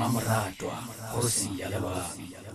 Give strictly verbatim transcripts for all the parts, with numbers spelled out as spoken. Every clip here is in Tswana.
Mamoratwa Kgosi ya Leboa.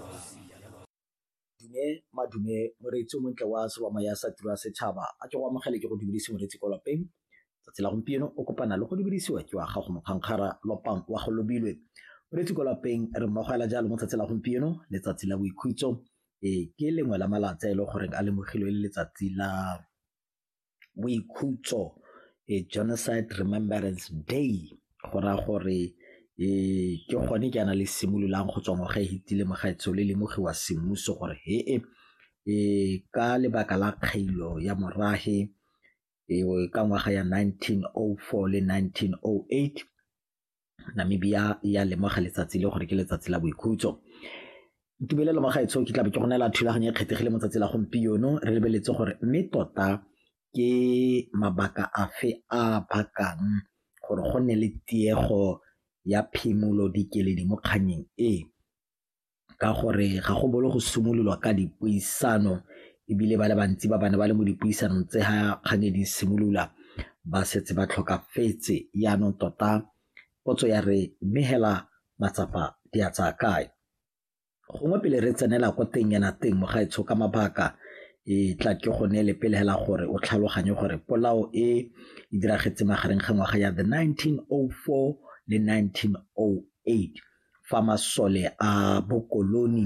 Dume madume moreetsi montle wa sewa ya sa tiro ya setšhaba a ke go amogele ke go dumedise moreetsi ko lapeng tsatsi la gompieno o kopana le go dumedisiwa ke wa gago mokgankgara lopang wa go lobilwe moreetsi ko lapeng re mmogela jalo mo tsatsi la gompieno letsatsi la boikhutso e ke lengwe la malatsa e le gore a lemogilwe le letsatsi la boikhutso e Genocide Remembrance Day go ra gore e ke gone ke ana le simololang go tswa ngwaga e hitile mogaetso le lemogiwa semmuso gore he e ka lebaka la kgailo ya morahe e ka ngwaga ya nineteen oh four le nineteen oh eight Namibia ya lemoga letsatsi le gore ke letsatsi la boikhutso. Itumelelo mogaetso ke tla be ke go nela thulaganya kgethegile mo tsatsi la gompieno re lebeletse gore mme tota ke mabaka afe a bakang gore go nne le tiego ya phimolo dikeledi mo kganyeng e ka gore ga go bolo go simololwa ka dipuisano ebile ba le bantsi ba bana ba le mo dipuisanong tse ha kganye di simolola ba setse ba tlhokafetse yaanong tota potso ya re mmehela matsapa di a tsaya kae gongwe pele re tsenela kwa teng yana teng mogaetsho ka mabaka e tla ke go ne le pele hela gore o tlhaloganye gore polao e e diragetse magareng ga ngwaga ya the nineteen oh four le nineteen oh eight fa masole a bokoloni